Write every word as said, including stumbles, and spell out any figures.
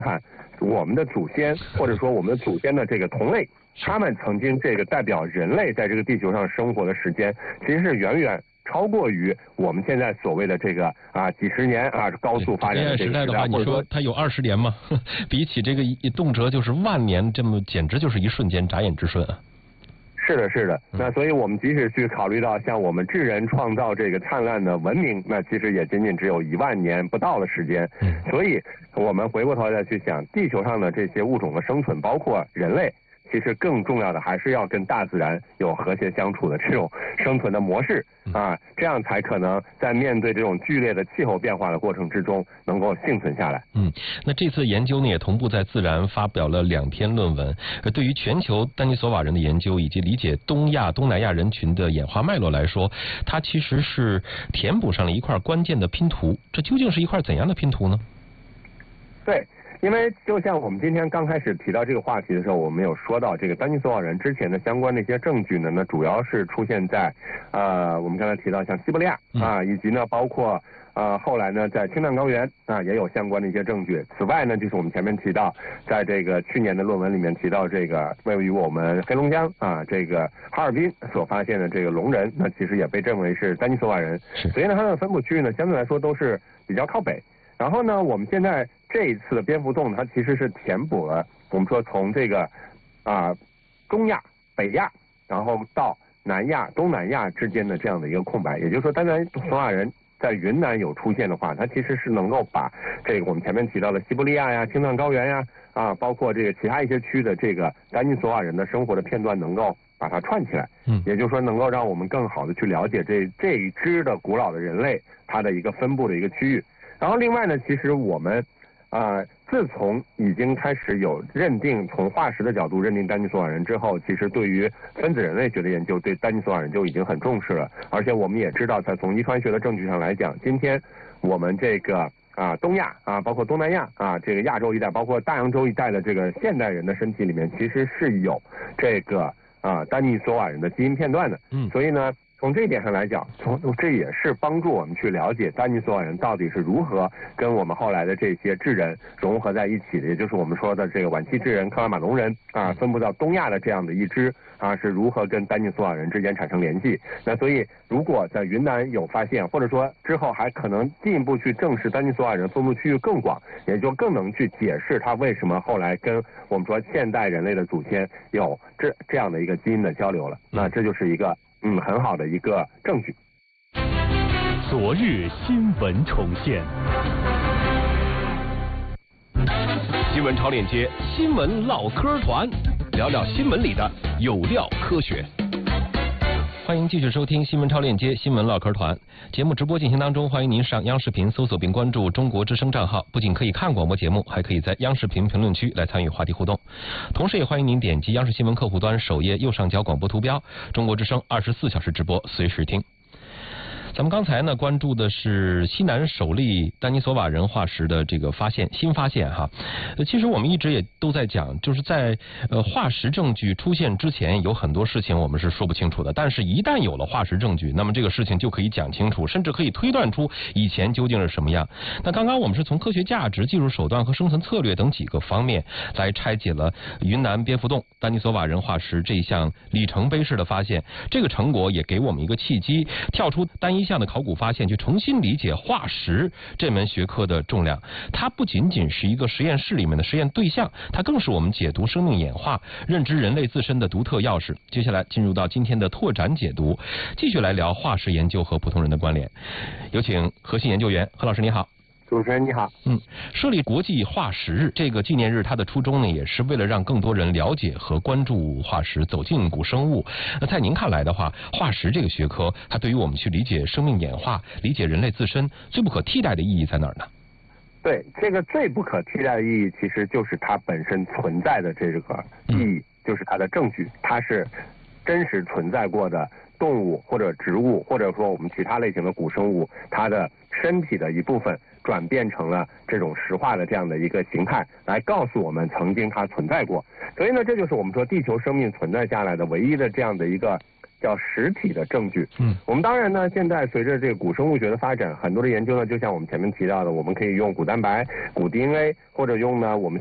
看我们的祖先，或者说我们的祖先的这个同类，他们曾经这个代表人类在这个地球上生活的时间，其实是远远超过于我们现在所谓的这个啊几十年啊高速发展的这个时代。 时代的话，你说它有二十年吗？比起这个一动辄就是万年，这么简直就是一瞬间，眨眼之瞬啊。 是的，是的。那所以我们即使去考虑到像我们智人创造这个灿烂的文明，那其实也仅仅只有一万年不到的时间。所以我们回过头再去想，地球上的这些物种的生存，包括人类，其实更重要的还是要跟大自然有和谐相处的这种生存的模式啊，这样才可能在面对这种剧烈的气候变化的过程之中能够幸存下来。 嗯，那这次研究呢也同步在《自然》发表了两篇论文，对于全球丹尼索瓦人的研究以及理解东亚、东南亚人群的演化脉络来说，它其实是填补上了一块关键的拼图。这究竟是一块怎样的拼图呢？ 对。因为就像我们今天刚开始提到这个话题的时候，我们有说到这个丹尼索瓦人之前的相关的一些证据呢，那主要是出现在呃我们刚才提到像西伯利亚啊，以及呢包括呃后来呢在青藏高原啊也有相关的一些证据。此外呢，就是我们前面提到，在这个去年的论文里面提到这个位于我们黑龙江啊这个哈尔滨所发现的这个龙人，那其实也被认为是丹尼索瓦人。所以呢，它的分布区域呢相对来说都是比较靠北。然后呢，我们现在这一次的蝙蝠洞，它其实是填补了我们说从这个啊、呃、中亚、北亚，然后到南亚、东南亚之间的这样的一个空白。也就是说，丹尼索瓦人在云南有出现的话，它其实是能够把这个我们前面提到的西伯利亚呀、青藏高原呀啊，包括这个其他一些区的这个丹尼索瓦人的生活的片段，能够把它串起来。嗯，也就是说，能够让我们更好的去了解这这一支的古老的人类它的一个分布的一个区域。然后另外呢，其实我们啊、呃，自从已经开始有认定，从化石的角度认定丹尼索瓦人之后，其实对于分子人类学的研究，对丹尼索瓦人就已经很重视了。而且我们也知道，在从遗传学的证据上来讲，今天我们这个啊东亚啊，包括东南亚啊，这个亚洲一带，包括大洋洲一带的这个现代人的身体里面，其实是有这个啊丹尼索瓦人的基因片段的。嗯，所以呢，从这一点上来讲，从这也是帮助我们去了解丹尼索瓦人到底是如何跟我们后来的这些智人融合在一起的，也就是我们说的这个晚期智人、克拉玛隆人啊，分布到东亚的这样的一支啊，是如何跟丹尼索瓦人之间产生联系。那所以，如果在云南有发现，或者说之后还可能进一步去证实丹尼索瓦人分布区域更广，也就更能去解释他为什么后来跟我们说现代人类的祖先有这这样的一个基因的交流了。那这就是一个嗯，很好的一个证据。 昨日新闻重现， 新闻超链接，新闻唠嗑团，聊聊新闻里的有料科学。 欢迎继续收听新闻超链接新闻唠嗑团节目直播进行当中，欢迎您上央视频搜索并关注中国之声账号，不仅可以看广播节目，还可以在央视频评论区来参与话题互动。同时也欢迎您点击央视新闻客户端首页右上角广播图标，中国之声二十四小时直播，随时听。咱们刚才呢关注的是西南首例丹尼索瓦人化石的这个发现，新发现哈。呃，其实我们一直也都在讲，就是在呃化石证据出现之前，有很多事情我们是说不清楚的，但是一旦有了化石证据，那么这个事情就可以讲清楚，甚至可以推断出以前究竟是什么样。那刚刚我们是从科学价值、技术手段和生存策略等几个方面来拆解了云南蝙蝠洞丹尼索瓦人化石这一项里程碑式的发现，这个成果也给我们一个契机，跳出单一一项的考古发现，去重新理解化石这门学科的重量。它不仅仅是一个实验室里面的实验对象，它更是我们解读生命演化、认知人类自身的独特钥匙。接下来进入到今天的拓展解读，继续来聊化石研究和普通人的关联。有请核心研究员何老师，你好。 主持人你好。 嗯，设立国际化石日这个纪念日，它的初衷呢，也是为了让更多人了解和关注化石，走进古生物。那在您看来的话，化石这个学科，它对于我们去理解生命演化、理解人类自身，最不可替代的意义在哪儿呢？ 对，这个最不可替代的意义，其实就是它本身存在的这个意义，嗯、就是它的证据，它是真实存在过的动物或者植物，或者说我们其他类型的古生物，它的身体的一部分转变成了这种石化的这样的一个形态，来告诉我们曾经它存在过。所以呢，这就是我们说地球生命存在下来的唯一的这样的一个叫实体的证据。 嗯， 我们当然呢，现在随着这个古生物学的发展，很多的研究呢，就像我们前面提到的，我们可以用骨蛋白、骨 D N A， 或者用呢我们